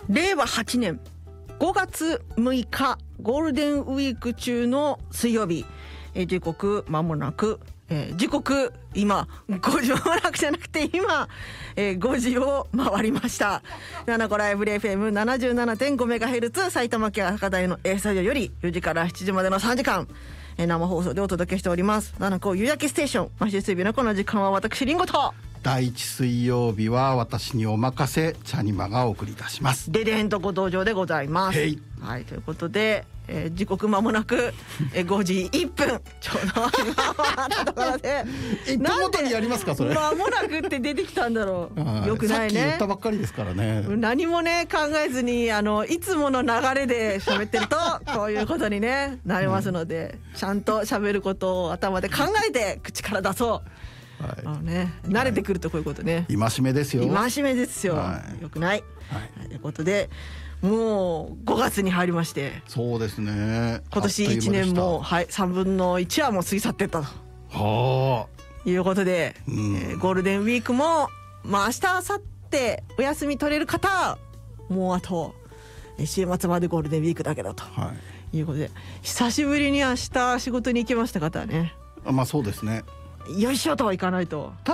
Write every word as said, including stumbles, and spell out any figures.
れいわはちねんごがつむいかゴールデンウィーク中の水曜日、えー、時刻まもなく、えー、時刻今ごじまもなくじゃなくて今、えー、ごじを回りました。ななこライブ エフエムななじゅうななてんごメガヘルツ 埼玉県博多の A スタジオよりよじからしちじまでのさんじかん、えー、生放送でお届けしております。ななこ夕焼けステーション。毎週水曜日のこの時間は私リンゴとだいいち水曜日は私にお任せチャニマがお送りいたします。 デデヘンとご登場でございます。はい、ということで、えー、時刻間もなく、えー、ごじいっぷんちょうど今のところでえどごとにやりますかそれ。 間もなくって出てきたんだろう。よくないね。 さっき言ったばっかりですからね。 何もね考えずにあのいつもの流れで喋ってるとこういうことに、ね、なりますので、うん、ちゃんと喋ることを頭で考えて口から出そう。はい、あのね、慣れてくるとこういうことね、 はい、戒めですよ。 戒めですよ、はい、よくない、はい、ということでもうごがつに入りまして、そうですね、今年いちねんも、はい、さんぶんのいちはもう過ぎ去ってったとはいうことで、うん、えー、ゴールデンウィークもまあ明日明後日お休み取れる方もうあと週末までゴールデンウィークだけだと、はい、いうことで久しぶりに明日仕事に行きました方はね、 あ、まあそうですね、 よいしょとはいかないと。